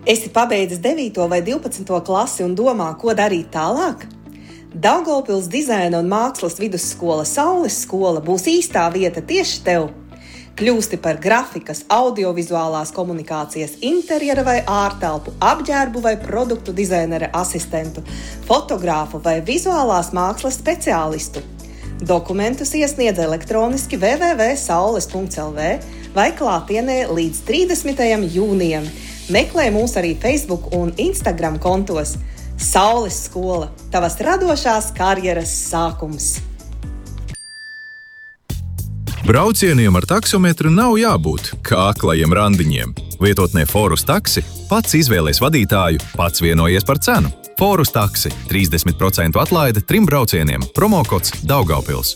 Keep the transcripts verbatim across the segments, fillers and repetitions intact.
Esi pabeidzis devīto vai divpadsmito klasi un domā, ko darīt tālāk? Daugavpils dizaina un mākslas vidusskola Saules skola būs īstā vieta tieši tev. Kļūsti par grafikas, audiovizuālās komunikācijas, interjera vai ārtelpu, apģērbu vai produktu dizainera asistentu, fotogrāfu vai vizuālās mākslas speciālistu. Dokumentus iesniedz elektroniski w w w punkt saules punkt l v vai klātienē līdz trīsdesmitajam jūnijam. Meklē mūs arī Facebook un Instagram kontos. Saules skola – tavas radošās karjeras sākums. Braucieniem ar taksometru nav jābūt kā aklajiem randiņiem. Vietotnē Forus taksi pats izvēlies vadītāju, pats vienojies par cenu. Forus taksi – trīsdesmit procentu atlaide trim braucieniem. Promokods Daugavpils.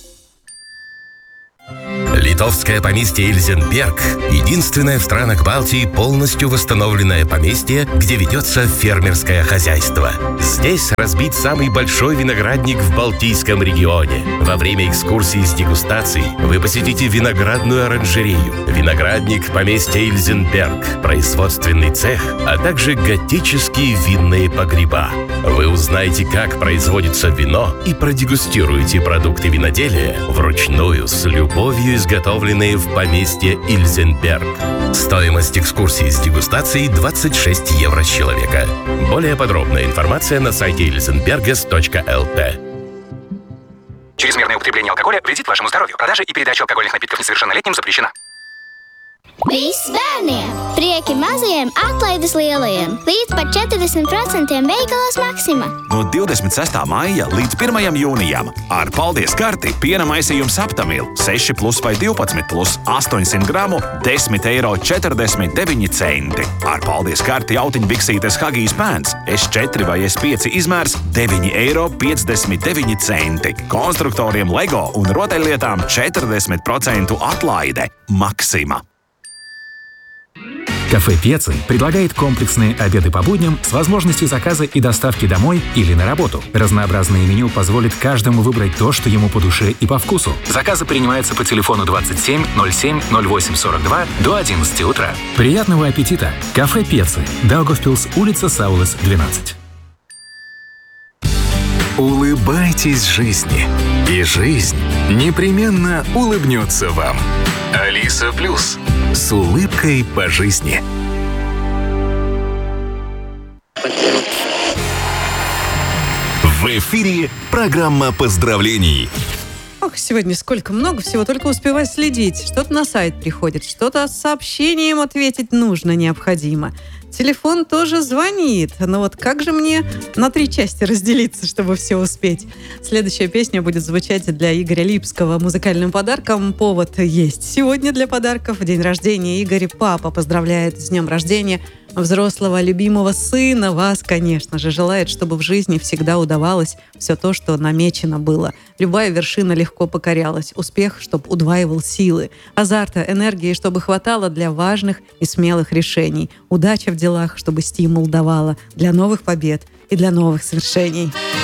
Литовское поместье Ильзенберг – единственное в странах Балтии полностью восстановленное поместье, где ведется фермерское хозяйство. Здесь разбит самый большой виноградник в Балтийском регионе. Во время экскурсии с дегустацией вы посетите виноградную оранжерею, виноградник поместья Ильзенберг, производственный цех, а также готические винные погреба. Вы узнаете, как производится вино, и продегустируете продукты виноделия вручную с любовью изготовленные в поместье Ильзенберг. Стоимость экскурсии с дегустацией двадцать шесть евро с человека. Более подробная информация на сайте ильзенбергес точка эл ти. Чрезмерное употребление алкоголя вредит вашему здоровью. Продажа и передача алкогольных напитков несовершеннолетним запрещена. Viss bērniem! Prieki mazajiem, atlaides lielajiem! Līdz pat četrdesmit procenti veikalos Maksima! No divdesmit sestā maija līdz pirmajam jūnijam ar paldies karti piena maisījums Aptamil seši plus vai divpadsmit plus astoņsimt gramu desmit eiro četrdesmit deviņi centi. Ar paldies karti autiņbiksītes Hagijs pēns es četri vai es pieci izmērs deviņi eiro piecdesmit deviņi centi. Konstruktoriem Lego un rotaļlietām četrdesmit procentu atlaide. Maksima. Кафе Пеци предлагает комплексные обеды по будням с возможностью заказа и доставки домой или на работу. Разнообразное меню позволит каждому выбрать то, что ему по душе и по вкусу. Заказы принимаются по телефону двадцать семь ноль семь ноль восемь сорок два до одиннадцати утра. Приятного аппетита! Кафе Пеци. Даугавпилс, улица Саулес, двенадцать. Улыбайтесь жизни, и жизнь непременно улыбнется вам. Алиса Плюс. С улыбкой по жизни. В эфире программа поздравлений. Ох, сегодня сколько много всего, только успевай следить. Что-то на сайт приходит, что-то с сообщением ответить нужно, необходимо. Телефон тоже звонит. Но вот как же мне на три части разделиться, чтобы все успеть? Следующая песня будет звучать для Игоря Липского музыкальным подарком. Повод есть сегодня для подарков. День рождения Игоря. Папа поздравляет с днем рождения взрослого любимого сына. Вас, конечно же, желает, чтобы в жизни всегда удавалось все то, что намечено было. Любая вершина легко покорялась. Успех, чтобы удваивал силы. Азарта, энергии, чтобы хватало для важных и смелых решений. Удача в делах, чтобы стимул давала для новых побед и для новых свершений.